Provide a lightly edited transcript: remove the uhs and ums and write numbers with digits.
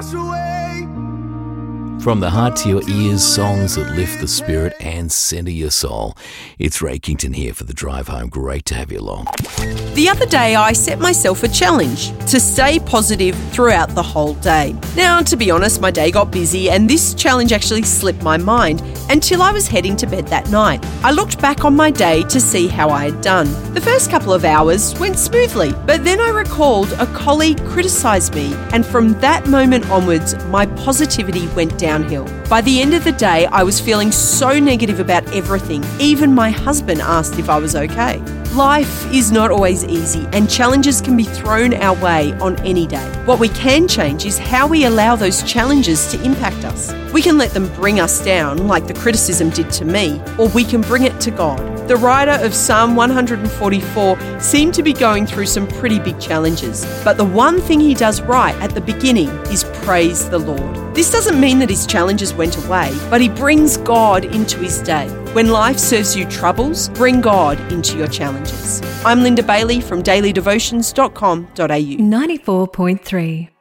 From the heart to your ears, songs that lift the spirit and centre your soul. It's Ray Kington here for The Drive Home. Great to have you along. The other day, I set myself a challenge to stay positive throughout the whole day. Now, to be honest, my day got busy and this challenge actually slipped my mind until I was heading to bed that night. I looked back on my day to see how I had done. The first couple of hours went smoothly, but then I recalled a colleague criticised me, and from that moment onwards, my positivity went downhill. By the end of the day, I was feeling so negative about everything. Even my husband asked if I was okay. Life is not always easy and challenges can be thrown our way on any day. What we can change is how we allow those challenges to impact us. We can let them bring us down, like the criticism did to me, or we can bring it to God. The writer of Psalm 144 seemed to be going through some pretty big challenges, but the one thing he does right at the beginning is praise the Lord. This doesn't mean that his challenges went away, but he brings God into his day. When life serves you troubles, bring God into your challenges. I'm Linda Bailey from dailydevotions.com.au. 94.3